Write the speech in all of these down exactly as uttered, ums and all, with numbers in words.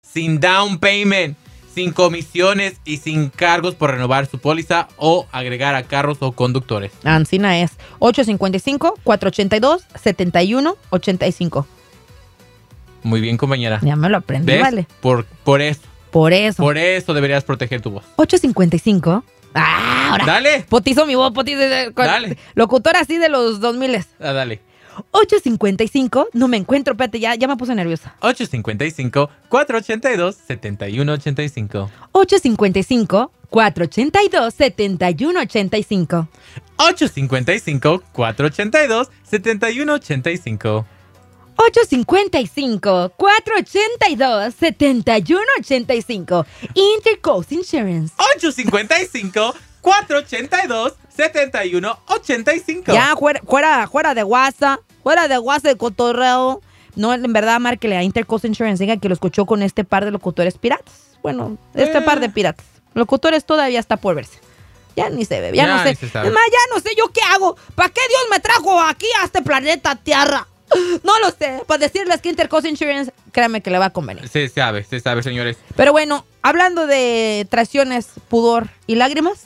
sin down payment, sin comisiones y sin cargos por renovar su póliza o agregar a carros o conductores. Ancina es ocho cinco cinco, cuatro ocho dos, siete uno ocho cinco. Muy bien, compañera. Ya me lo aprendí, ¿ves? Vale. Por, por eso. Por eso. Por eso deberías proteger tu voz. ocho cinco cinco. Ah, ahora. Dale. Potizo mi voz, potizo. Dale. Locutor así de los dos mil. Ah, dale. ocho cinco cinco. No me encuentro, espérate, ya, ya me puse nerviosa. ocho cinco cinco, cuatro ocho dos, siete uno ocho cinco. ocho cinco cinco, cuatro ocho dos, siete uno ocho cinco. ocho cinco cinco, cuatro ocho dos, siete uno ocho cinco. ocho cinco cinco, cuatro ocho dos, siete uno ocho cinco. Intercoast Insurance. ocho cinco cinco, cuatro ocho dos, siete uno ocho cinco. Ya, fuera, fuera, fuera de WhatsApp, fuera de WhatsApp de cotorreo. No, en verdad, márquele a Intercoast Insurance, diga que lo escuchó con este par de locutores piratas. Bueno, este Eh. par de piratas. Locutores todavía está por verse. Ya ni se ve, ya, Ya no sé. ni se sabe. Es más, ya no sé yo qué hago. ¿Para qué Dios me trajo aquí a este planeta Tierra? No lo sé. Para decirles que Intercoast Insurance, créanme que le va a convenir. Se sabe, se sabe, señores. Pero bueno, hablando de traiciones, pudor y lágrimas.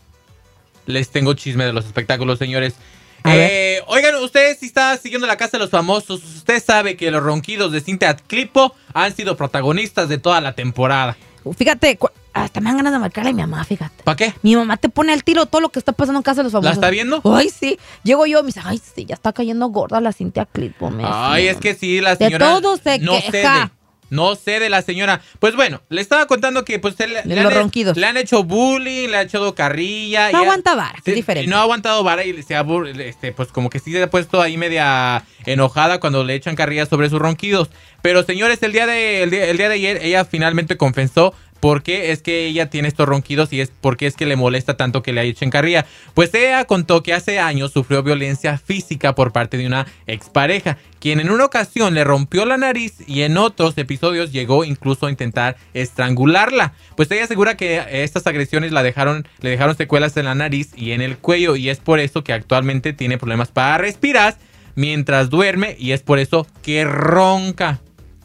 Les tengo chisme de los espectáculos, señores. A Eh, oigan, ustedes si está siguiendo la Casa de los Famosos, usted sabe que los ronquidos de Cintia Clipo han sido protagonistas de toda la temporada. Fíjate, cu- hasta me dan ganas de marcarle a mi mamá, fíjate. ¿Para qué? Mi mamá te pone al tiro todo lo que está pasando en Casa de los Famosos. ¿La está viendo? Ay, sí. Llego yo y me dice, ay, sí, ya está cayendo gorda la Cintia Clipo. me Ay, decía. es que sí, la De señora todo se no queja. cede. No sé de la señora. Pues bueno, le estaba contando que pues él- De le, los han, ronquidos. le han hecho bullying, le han hecho carrilla. No y ha- aguanta vara, sí, es diferente. y no ha aguantado vara y se ha bur- este, pues como que sí se ha puesto ahí media enojada cuando le echan carrilla sobre sus ronquidos. Pero señores, el día de, el día, el día de ayer ella finalmente confesó por qué es que ella tiene estos ronquidos y es por qué es que le molesta tanto que le echen carrilla. Pues ella contó que hace años sufrió violencia física por parte de una expareja, quien en una ocasión le rompió la nariz y en otros episodios llegó incluso a intentar estrangularla. Pues ella asegura que estas agresiones la dejaron, le dejaron secuelas en la nariz y en el cuello y es por eso que actualmente tiene problemas para respirar mientras duerme y es por eso que ronca.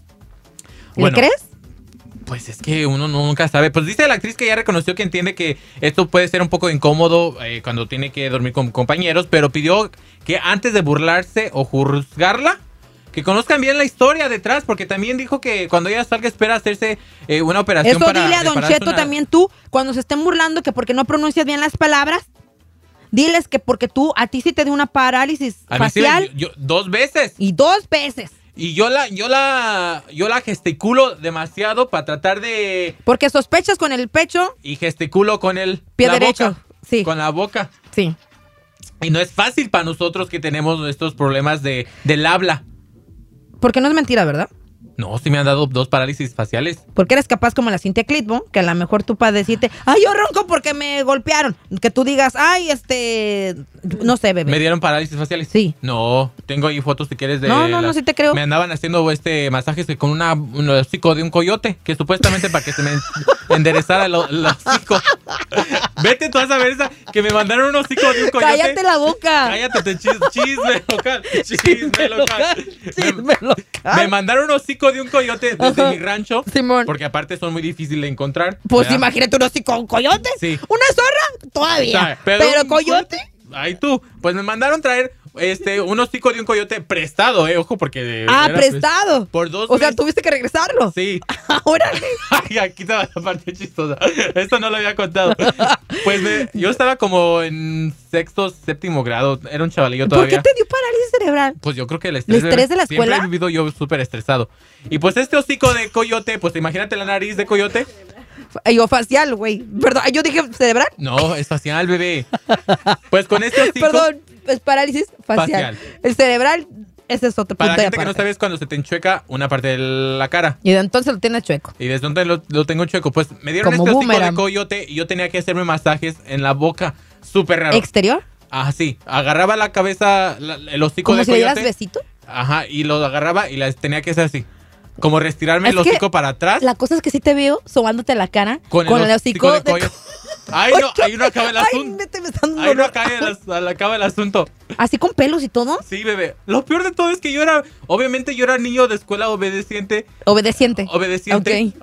¿Le Bueno, crees? pues es que uno nunca sabe. Pues dice la actriz que ya reconoció que entiende que esto puede ser un poco incómodo eh, cuando tiene que dormir con compañeros, pero pidió que antes de burlarse o juzgarla, que conozcan bien la historia detrás, porque también dijo que cuando ella salga espera hacerse eh, una operación Eso para dile a Don repararse Cheto una- también tú, cuando se estén burlando que porque no pronuncias bien las palabras, diles que porque tú, a ti sí te dio una parálisis A mí sí me- facial yo- yo- dos veces. y dos veces. Y yo la, yo la, yo la gesticulo demasiado para tratar de... Porque sospechas con el pecho, Y gesticulo con el... pie la derecho. boca, Sí, Con la boca. sí. Y no es fácil para nosotros que tenemos estos problemas de, del habla. Porque no es mentira, ¿verdad? No, sí me han dado dos parálisis faciales. Porque eres capaz como la Cintia Clitbo, que a lo mejor tú para decirte, ay, yo ronco porque me golpearon. Que tú digas, ay, este, no sé, bebé. ¿Me dieron parálisis faciales? Sí. No, tengo ahí fotos si quieres de... No, no, no, las- sí te creo. Me andaban haciendo este masajes con una, un hocico de un coyote, que supuestamente para que se me enderezara el, el hocico. Vete tú a saber esa, que me mandaron un hocico de un coyote. Cállate la boca. Cállate, te chis, chisme local. Chisme local. Chisme local. Me mandaron un hocico de un coyote desde Ajá. mi rancho. Simón. Porque aparte son muy difíciles de encontrar. Pues ¿verdad? imagínate un hocico con coyote. Sí. Una zorra, todavía. O sea, pero, un- coyote. Ay, tú. Pues me mandaron traer este un hocico de un coyote prestado, eh. Ojo, porque. Ah, era, prestado. pues, por dos O sea, meses. tuviste que regresarlo. Sí. Órale. Ay, aquí te va la parte chistosa. Esto no lo había contado. Pues me- yo estaba como en sexto, séptimo grado. Era un chavalillo ¿Por todavía. qué te dio parálisis cerebral? Pues yo creo que el estrés, ¿El estrés de la siempre escuela? he vivido yo súper estresado. Y pues este hocico de coyote, pues imagínate la nariz de coyote. Yo facial, güey. Perdón, yo dije cerebral. No, es facial, bebé. Pues con este hocico. Perdón, es parálisis facial. Facial. El cerebral, ese es otro Para punto la de gente que no aparte. sabe es cuando se te enchueca una parte de la cara. Y de entonces lo tienes chueco. Y desde donde lo, lo tengo chueco. Pues me dieron Como este hocico boomerang. de coyote y yo tenía que hacerme masajes en la boca. Súper raro. ¿Exterior? Ah, sí. Agarraba la cabeza, la- el hocico ¿Como de si le coyote. dieras besito? Ajá, y lo agarraba y las tenía que hacer así. Como retirarme Es el que hocico para atrás. La cosa es que sí te veo sobándote la cara con, el hocico de... coyote. Ay, no, ahí no acaba el Ay, asunto. neta, me están dando Ahí no dolor. acaba el, as- acaba el asunto. ¿Así con pelos y todo? Sí, bebé. Lo peor de todo es que yo era, obviamente yo era niño de escuela obedeciente. Obedeciente. Obedeciente. Ok.